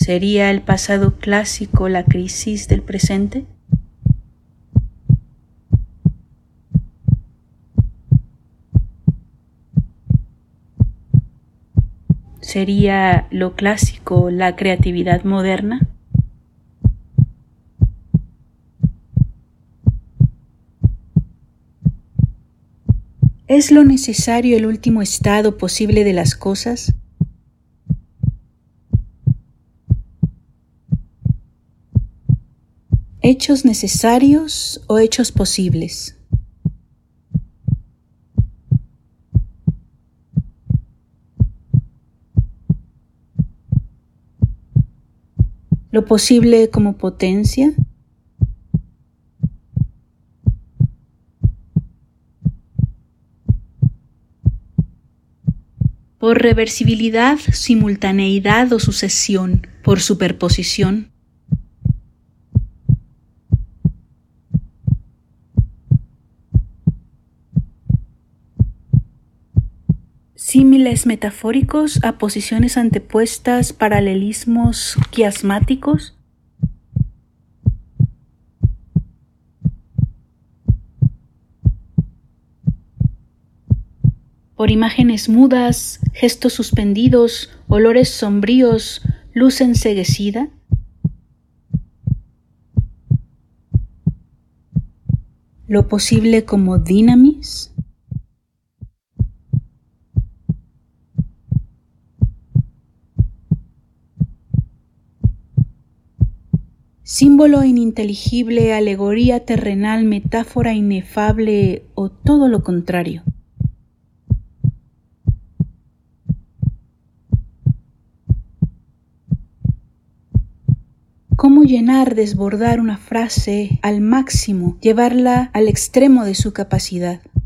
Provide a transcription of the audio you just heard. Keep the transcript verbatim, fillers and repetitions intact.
¿Sería el pasado clásico la crisis del presente? ¿Sería lo clásico la creatividad moderna? ¿Es lo necesario el último estado posible de las cosas? ¿Hechos necesarios o hechos posibles? ¿Lo posible como potencia? ¿Por reversibilidad, simultaneidad o sucesión? ¿Por superposición? ¿Símiles metafóricos a posiciones antepuestas, paralelismos quiasmáticos? Por imágenes mudas, gestos suspendidos, olores sombríos, luz enceguecida. ¿Lo posible como dinamis? Símbolo ininteligible, alegoría terrenal, metáfora inefable o todo lo contrario. ¿Cómo llenar, desbordar una frase al máximo, llevarla al extremo de su capacidad?